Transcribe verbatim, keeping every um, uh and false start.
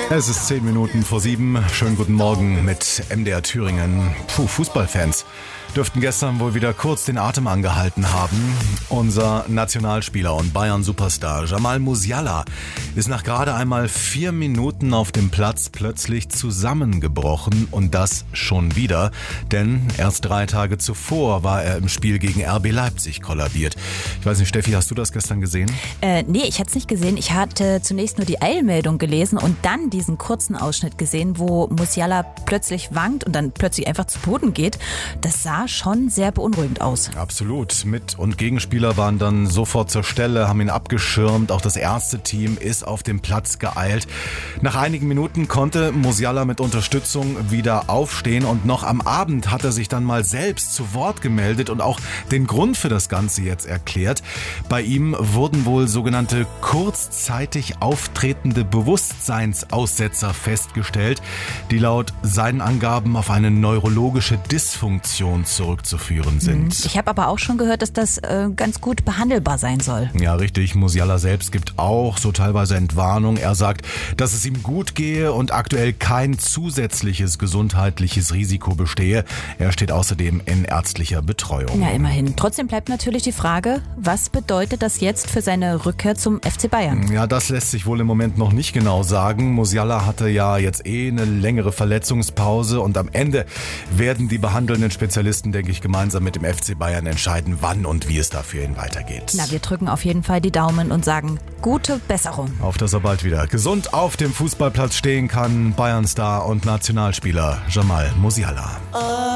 Es ist zehn Minuten vor sieben. Schönen guten Morgen mit M D R Thüringen. Puh, Fußballfans dürften gestern wohl wieder kurz den Atem angehalten haben. Unser Nationalspieler und Bayern-Superstar Jamal Musiala ist nach gerade einmal vier Minuten auf dem Platz plötzlich zusammengebrochen und das schon wieder. Denn erst drei Tage zuvor war er im Spiel gegen R B Leipzig kollabiert. Ich weiß nicht, Steffi, hast du das gestern gesehen? Äh, nee, ich hatte es nicht gesehen. Ich hatte zunächst nur die Eilmeldung gelesen und dann diesen kurzen Ausschnitt gesehen, wo Musiala plötzlich wankt und dann plötzlich einfach zu Boden geht. Das sah schon sehr beunruhigend aus. Absolut. Mit- und Gegenspieler waren dann sofort zur Stelle, haben ihn abgeschirmt. Auch das Ärzteteam ist auf den Platz geeilt. Nach einigen Minuten konnte Musiala mit Unterstützung wieder aufstehen und noch am Abend hat er sich dann mal selbst zu Wort gemeldet und auch den Grund für das Ganze jetzt erklärt. Bei ihm wurden wohl sogenannte kurzzeitig auftretende Bewusstseinsaussetzer festgestellt, die laut seinen Angaben auf eine neurologische Dysfunktion zurückzuführen sind. Ich habe aber auch schon gehört, dass das äh, ganz gut behandelbar sein soll. Ja, richtig. Musiala selbst gibt auch so teilweise Entwarnung. Er sagt, dass es ihm gut gehe und aktuell kein zusätzliches gesundheitliches Risiko bestehe. Er steht außerdem in ärztlicher Betreuung. Ja, immerhin. Trotzdem bleibt natürlich die Frage, was bedeutet das jetzt für seine Rückkehr zum F C Bayern? Ja, das lässt sich wohl im Moment noch nicht genau sagen. Musiala hatte ja jetzt eh eine längere Verletzungspause und am Ende werden die behandelnden Spezialisten, denke ich, gemeinsam mit dem F C Bayern entscheiden, wann und wie es da für ihn weitergeht. Na, wir drücken auf jeden Fall die Daumen und sagen gute Besserung. Auf dass er bald wieder gesund auf dem Fußballplatz stehen kann. Bayern-Star und Nationalspieler Jamal Musiala.